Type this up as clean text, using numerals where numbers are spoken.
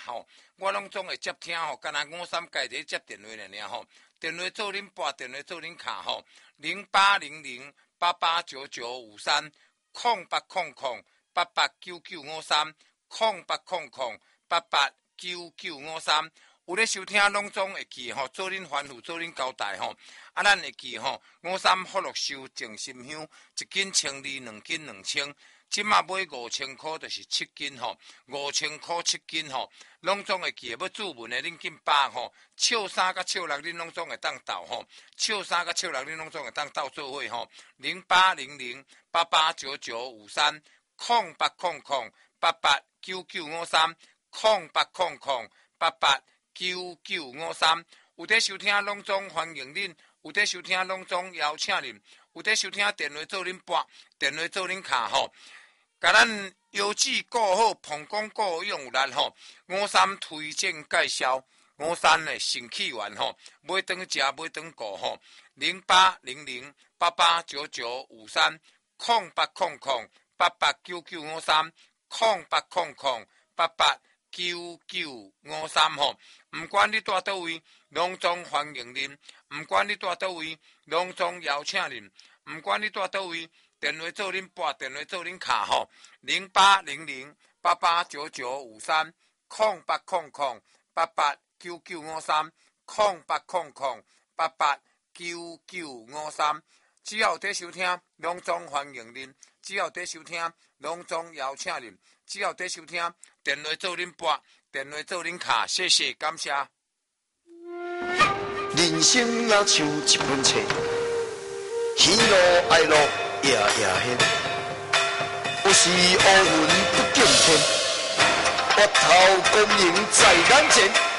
吼，我拢总会接听吼，干那53家己接电话尔吼，电话做恁拨，电话做恁卡吼，0800889953。0800889953，0800889953，有咧收听拢总会记吼，做恁吩咐，做恁交代吼。啊，咱会记吼，53福禄寿静心香，一斤1200，两斤2000。即马买5000块就是7斤吼，5000块7斤吼，拢总会记。要注文的恁紧把吼，笑3甲笑6恁拢总会当斗吼，笑3甲笑6恁拢总会当斗做伙吼。0800889953，0800889953，有在收听拢总欢迎恁，有在收听拢总邀请恁，有在收听电话做恁拨，电话做恁卡吼。甲咱腰子顾好，膀胱顾好用有力吼。53推荐介绍，53的肾气丸吼，买顿食，买顿顾吼。0800889953，0800889953吼。唔管你住倒位，拢总欢迎恁；唔管你住倒位，拢总邀请恁；唔管你住倒位。电话做恁拨，电话做恁卡吼，0800889953，0800889953，只要有在收听，拢总欢迎恁；只要有在收听，拢总邀请恁；只要有在收听，电话做恁拨，电话做恁卡，谢谢，感谢。 人生若像一本册，喜怒哀乐夜夜现，有时乌云不见天，白头功名在眼前。